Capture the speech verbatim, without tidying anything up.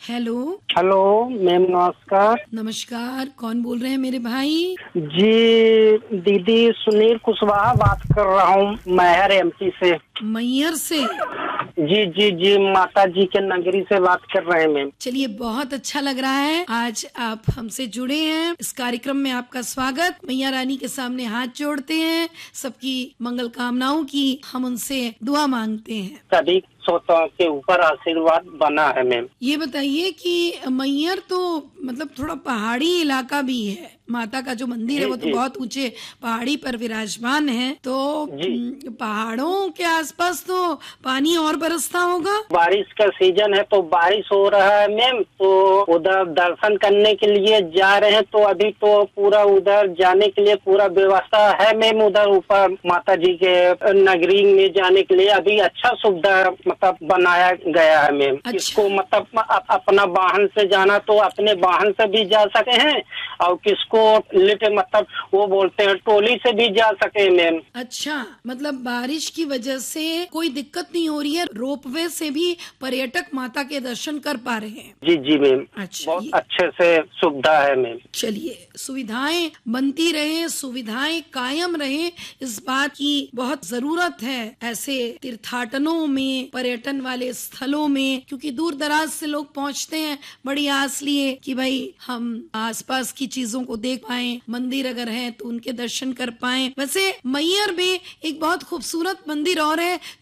Hello. Hello ma'am, नमस्कार। नमस्कार, कौन बोल रहे हैं मेरे भाई? जी दीदी, सुनील कुशवाहा बात कर रहा हूँ, मैहर एमपी से। मैहर से? जी जी जी, माता जी के नगरी से बात कर रहे हैं मैम। चलिए, बहुत अच्छा लग रहा है आज आप हमसे जुड़े हैं। इस कार्यक्रम में आपका स्वागत। मैया रानी के सामने हाथ जोड़ते हैं, सबकी मंगल कामनाओं की हम उनसे दुआ मांगते हैं। सभी श्रोताओं के ऊपर आशीर्वाद बना है मैम। ये बताइए कि मैहर तो मतलब थोड़ा पहाड़ी इलाका भी है। माता का जो मंदिर है वो तो बहुत ऊंचे पहाड़ी पर विराजमान है, तो जी। पहाड़ों के आसपास तो पानी और बरसता होगा। बारिश का सीजन है तो बारिश हो रहा है मैम, तो उधर दर्शन करने के लिए जा रहे हैं। तो अभी तो पूरा उधर जाने के लिए पूरा व्यवस्था है मैम। उधर ऊपर माता जी के नगरी में जाने के लिए अभी अच्छा सुविधा मतलब बनाया गया है मैम। अच्छा। इसको मतलब अपना वाहन से जाना तो अपने वाहन से भी जा सके हैं, और किसको लिट मतलब वो बोलते हैं टोली से भी जा सके मैम। अच्छा, मतलब बारिश की वजह से कोई दिक्कत नहीं हो रही है, रोपवे से भी पर्यटक माता के दर्शन कर पा रहे हैं। जी जी मैम। अच्छा, बहुत अच्छे से सुविधा है मैम। चलिए, सुविधाएं बनती रहे, सुविधाएं कायम रहे, इस बात की बहुत जरूरत है ऐसे तीर्थाटनों में, पर्यटन वाले स्थलों में, क्योंकि दूर दराज से लोग पहुंचते हैं बड़ी आस लिए कि भाई हम आसपास की चीजों को देख पाएं, मंदिर अगर हैं तो उनके दर्शन कर पाएं। वैसे मैहर में एक बहुत खूबसूरत मंदिर और है